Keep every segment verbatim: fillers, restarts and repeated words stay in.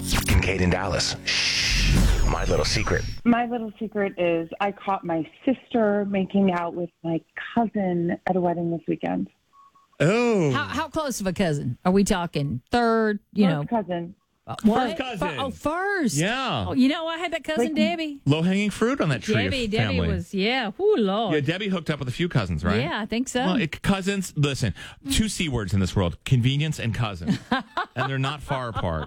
Kincaid and Dallas. Shh. My little secret. My little secret is I caught my sister making out with my cousin at a wedding this weekend. Oh. How, how close of a cousin? Are we talking third, you First know? cousin. Uh, what? First cousin. Fir- oh, first. Yeah. Oh, you know, I had that cousin, Like- Debbie. Low-hanging fruit on that tree Debbie, of Debbie family. was, yeah. Oh, Lord. Yeah, Debbie hooked up with a few cousins, right? Yeah, I think so. Well, it, cousins, listen, two C words in this world, convenience and cousin. And they're not far apart.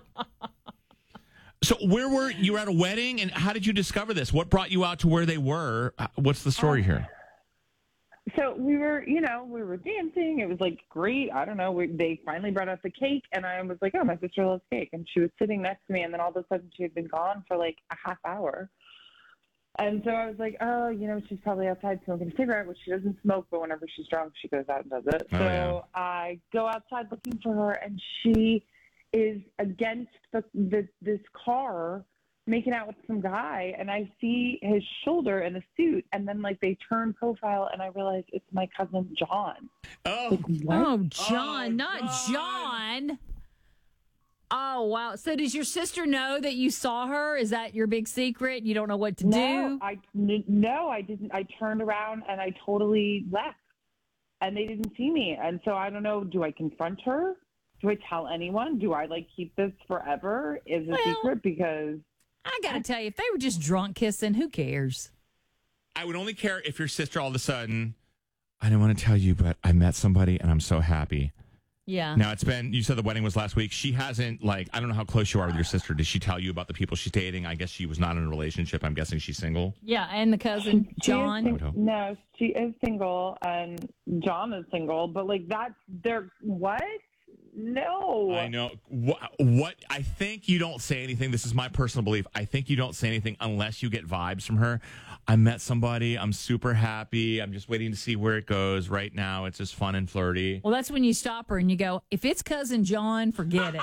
So where were you were at a wedding, and how did you discover this? What brought you out to where they were? Uh, What's the story Uh, here? So we were, you know, we were dancing. It was like great. I don't know. We, they finally brought out the cake, and I was like, oh, my sister loves cake. And she was sitting next to me, and then all of a sudden she had been gone for like a half hour. And so I was like, oh, you know, she's probably outside smoking a cigarette, which she doesn't smoke, but whenever she's drunk, she goes out and does it. Oh, so yeah. I go outside looking for her, and she is against the, the this car making out with some guy, and I see his shoulder in a suit, and then like they turn profile, and I realize it's my cousin John. Oh, Like, what? Oh, John, Oh, not John. John. Oh, wow. So does your sister know that you saw her? Is that your big secret? You don't know what to no, do? I n- no, I didn't. I turned around and I totally left, and they didn't see me. And so I don't know. Do I confront her? Do I tell anyone? Do I like keep this forever? Is a Well- secret because I got to tell you, if they were just drunk kissing, who cares? I would only care if your sister all of a sudden, I didn't want to tell you, but I met somebody and I'm so happy. Yeah. Now, it's been, you said the wedding was last week. She hasn't, like, I don't know how close you are with your sister. Did she tell you about the people she's dating? I guess she was not in a relationship. I'm guessing she's single. Yeah, and the cousin, She is John. I would hope. sing- no, she is single, and John is single. But like that's they're what? No. I know. What, what I think you don't say anything. This is my personal belief. I think you don't say anything unless you get vibes from her. I met somebody. I'm super happy. I'm just waiting to see where it goes. Right now, it's just fun and flirty. Well, that's when you stop her and you go, if it's cousin John, forget it.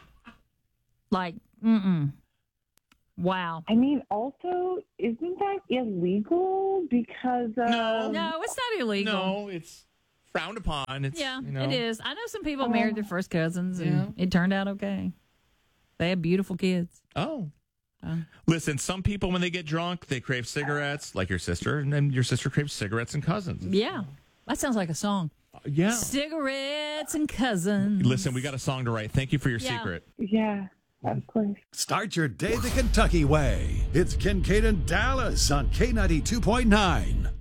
Like, mm-mm. Wow. I mean, also, isn't that illegal? Because uh, No. No, it's not illegal. No, it's frowned upon. It's, Yeah, you know. it is. I know some people Oh. married their first cousins, and it turned out okay. They have beautiful kids. Oh. Uh. Listen, some people, when they get drunk, they crave cigarettes, like your sister, and then your sister craves cigarettes and cousins. Yeah, that sounds like a song. Uh, yeah. Cigarettes and cousins. Listen, we got a song to write. Thank you for your Yeah. secret. yeah, of course. Start your day the Kentucky way. It's Kincaid and Dallas on K ninety-two point nine.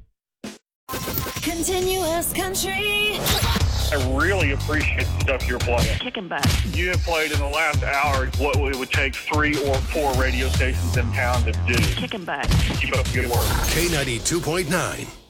Continuous country. I really appreciate the stuff you're playing. Kicking butt. You have played in the last hour what it would take three or four radio stations in town to do. Kicking butt. Keep up the good work. K ninety-two point nine.